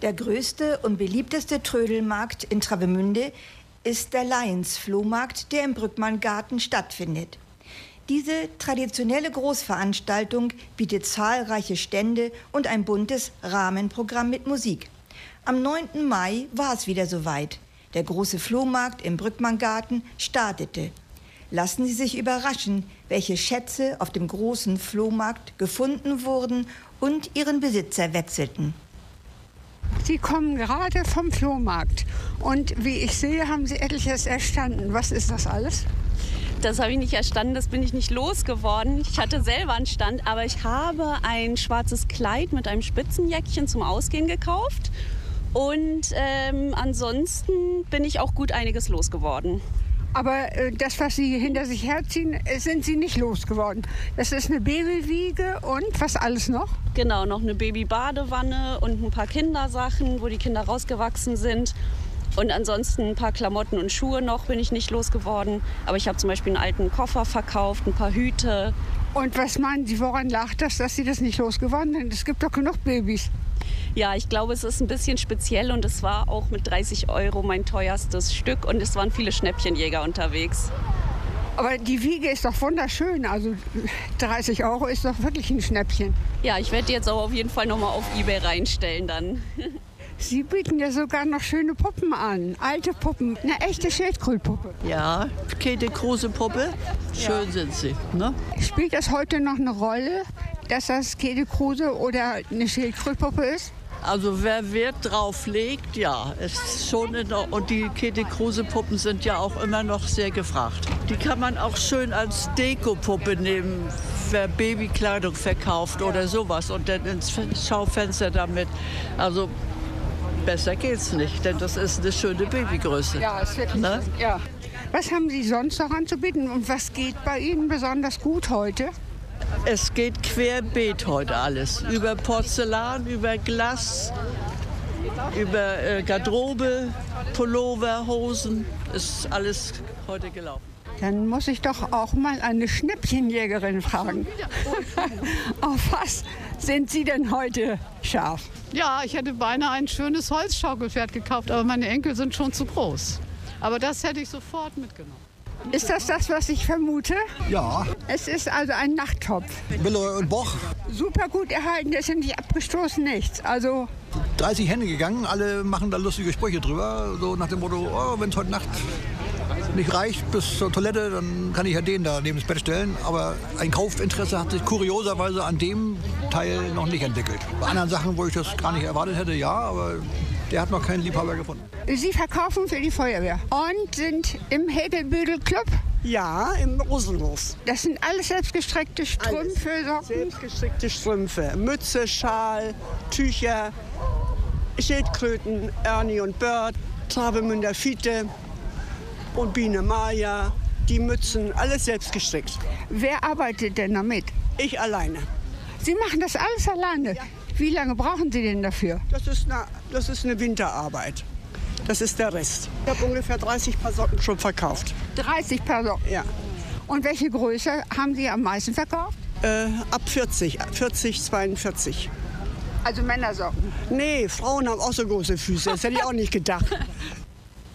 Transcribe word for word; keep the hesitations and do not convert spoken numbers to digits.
Der größte und beliebteste Trödelmarkt in Travemünde ist der Lions-Flohmarkt, der im Brückmanngarten stattfindet. Diese traditionelle Großveranstaltung bietet zahlreiche Stände und ein buntes Rahmenprogramm mit Musik. Am neunten Mai war es wieder soweit. Der große Flohmarkt im Brückmanngarten startete. Lassen Sie sich überraschen, welche Schätze auf dem großen Flohmarkt gefunden wurden und ihren Besitzer wechselten. Sie kommen gerade vom Flohmarkt und wie ich sehe, haben Sie etliches erstanden. Was ist das alles? Das habe ich nicht erstanden, das bin ich nicht losgeworden. Ich hatte selber einen Stand, aber ich habe ein schwarzes Kleid mit einem Spitzenjäckchen zum Ausgehen gekauft. Und ähm, ansonsten bin ich auch gut einiges losgeworden. Aber äh, das, was Sie hinter sich herziehen, äh, sind Sie nicht losgeworden. Das ist eine Babywiege und was alles noch? Genau, noch eine Babybadewanne und ein paar Kindersachen, wo die Kinder rausgewachsen sind. Und ansonsten ein paar Klamotten und Schuhe noch bin ich nicht losgeworden. Aber ich habe zum Beispiel einen alten Koffer verkauft, ein paar Hüte. Und was meinen Sie, woran lag das, dass Sie das nicht losgeworden sind? Es gibt doch genug Babys. Ja, ich glaube, es ist ein bisschen speziell und es war auch mit dreißig Euro mein teuerstes Stück und es waren viele Schnäppchenjäger unterwegs. Aber die Wiege ist doch wunderschön, also dreißig Euro ist doch wirklich ein Schnäppchen. Ja, ich werde jetzt auch auf jeden Fall noch mal auf eBay reinstellen dann. Sie bieten ja sogar noch schöne Puppen an, alte Puppen, eine echte Schildkrötpuppe. Ja, Käthe Kruse Puppe, schön ja. Sind sie. Ne? Spielt das heute noch eine Rolle, dass das Käthe Kruse oder eine Schildkrötpuppe ist? Also wer Wert drauf legt, ja, ist schon in der, und die Käthe Kruse Puppen sind ja auch immer noch sehr gefragt. Die kann man auch schön als Dekopuppe nehmen, wer Babykleidung verkauft oder sowas und dann ins Schaufenster damit. Also besser geht's nicht, denn das ist eine schöne Babygröße. Ja, ist wirklich. Ne? Ja. Was haben Sie sonst noch anzubieten und was geht bei Ihnen besonders gut heute? Es geht querbeet heute alles. Über Porzellan, über Glas, über äh, Garderobe, Pullover, Hosen. Ist alles heute gelaufen. Dann muss ich doch auch mal eine Schnäppchenjägerin fragen. Auf was sind Sie denn heute scharf? Ja, ich hätte beinahe ein schönes Holzschaukelpferd gekauft, aber meine Enkel sind schon zu groß. Aber das hätte ich sofort mitgenommen. Ist das das, was ich vermute? Ja. Es ist also ein Nachttopf. Wille und Boch. Super gut erhalten, das sind nicht abgestoßen, nichts. Also dreißig Hände gegangen, alle machen da lustige Sprüche drüber. So nach dem Motto, oh, wenn es heute Nacht nicht reicht bis zur Toilette, dann kann ich ja den da neben das Bett stellen. Aber ein Kaufinteresse hat sich kurioserweise an dem Teil noch nicht entwickelt. Bei anderen Sachen, wo ich das gar nicht erwartet hätte, ja, aber der hat noch keinen Liebhaber gefunden. Sie verkaufen für die Feuerwehr und sind im Häkelbüdel-Club? Ja, im Rosenhof. Das sind alles selbstgestreckte Strümpfe, Socken? Selbstgestrickte Strümpfe, Mütze, Schal, Tücher, Schildkröten, Ernie und Bert, Travemünder Fiete und Biene Maya, die Mützen, alles selbst gestrickt. Wer arbeitet denn damit? Ich alleine. Sie machen das alles alleine? Ja. Wie lange brauchen Sie denn dafür? Das ist eine, das ist eine Winterarbeit. Das ist der Rest. Ich habe ungefähr dreißig Paar Socken schon verkauft. dreißig Paar Socken? Ja. Und welche Größe haben Sie am meisten verkauft? Äh, ab vierzig, vierzig, zweiundvierzig. Also Männersocken? Nee, Frauen haben auch so große Füße. Das hätte ich auch nicht gedacht.